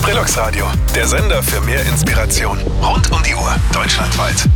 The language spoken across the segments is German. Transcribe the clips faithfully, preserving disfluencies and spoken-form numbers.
Trilux Radio, der Sender für mehr Inspiration. Rund um die Uhr, deutschlandweit.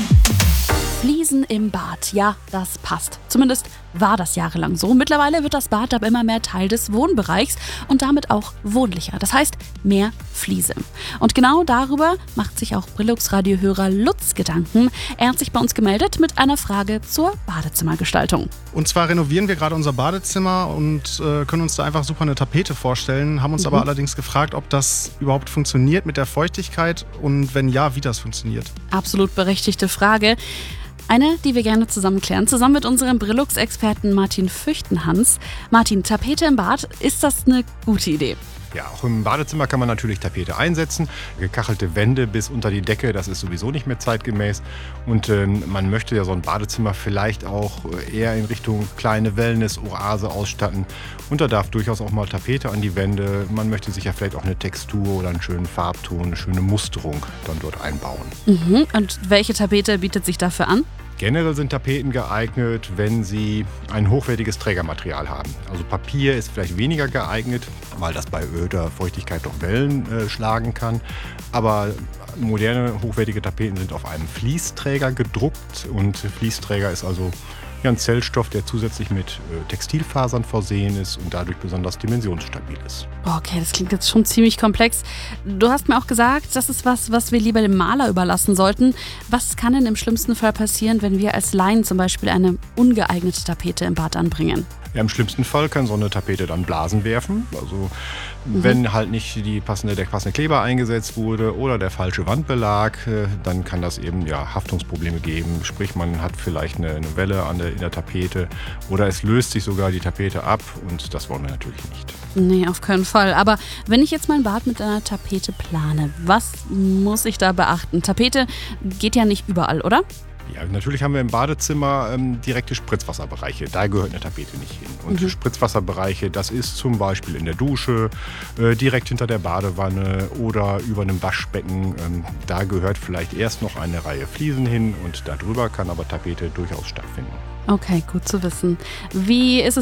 Fliesen im Bad, ja, das passt. Zumindest war das jahrelang so. Mittlerweile wird das Bad aber immer mehr Teil des Wohnbereichs und damit auch wohnlicher. Das heißt, mehr Fliese. Und genau darüber macht sich auch Brillux-Radio-Hörer Lutz Gedanken. Er hat sich bei uns gemeldet mit einer Frage zur Badezimmergestaltung. Und zwar renovieren wir gerade unser Badezimmer und äh, können uns da einfach super eine Tapete vorstellen, haben uns mhm. aber allerdings gefragt, ob das überhaupt funktioniert mit der Feuchtigkeit und wenn ja, wie das funktioniert. Absolut berechtigte Frage. Eine, die wir gerne zusammen klären, zusammen mit unserem Brillux-Experten Martin Füchtenhans. Martin, Tapete im Bad, ist das eine gute Idee? Ja, auch im Badezimmer kann man natürlich Tapete einsetzen. Gekachelte Wände bis unter die Decke, das ist sowieso nicht mehr zeitgemäß. Und äh, man möchte ja so ein Badezimmer vielleicht auch eher in Richtung kleine Wellness-Oase ausstatten. Und da darf durchaus auch mal Tapete an die Wände. Man möchte sich ja vielleicht auch eine Textur oder einen schönen Farbton, eine schöne Musterung dann dort einbauen. Mhm. Und welche Tapete bietet sich dafür an? Generell sind Tapeten geeignet, wenn sie ein hochwertiges Trägermaterial haben. Also Papier ist vielleicht weniger geeignet, weil das bei erhöhter Feuchtigkeit doch Wellen äh, schlagen kann. Aber moderne, hochwertige Tapeten sind auf einem Fließträger gedruckt. Und Fließträger ist also ja, ein Zellstoff, der zusätzlich mit äh, Textilfasern versehen ist und dadurch besonders dimensionsstabil ist. Okay, das klingt jetzt schon ziemlich komplex. Du hast mir auch gesagt, das ist was, was wir lieber dem Maler überlassen sollten. Was kann denn im schlimmsten Fall passieren, wenn wir als Laien zum Beispiel eine ungeeignete Tapete im Bad anbringen? Ja, im schlimmsten Fall kann so eine Tapete dann Blasen werfen. Also mhm. wenn halt nicht die passende, der passende Kleber eingesetzt wurde oder der falsche Wandbelag, dann kann das eben ja, Haftungsprobleme geben. Sprich, man hat vielleicht eine, eine Welle an der, in der Tapete oder es löst sich sogar die Tapete ab und das wollen wir natürlich nicht. Nee, auf keinen Fall. Aber wenn ich jetzt mein Bad mit einer Tapete plane, was muss ich da beachten? Tapete geht ja nicht überall, oder? Ja, natürlich haben wir im Badezimmer ähm, direkte Spritzwasserbereiche. Da gehört eine Tapete nicht hin. Und mhm. Spritzwasserbereiche, das ist zum Beispiel in der Dusche, äh, direkt hinter der Badewanne oder über einem Waschbecken. Ähm, da gehört vielleicht erst noch eine Reihe Fliesen hin und darüber kann aber Tapete durchaus stattfinden. Okay, gut zu wissen. Wie ist es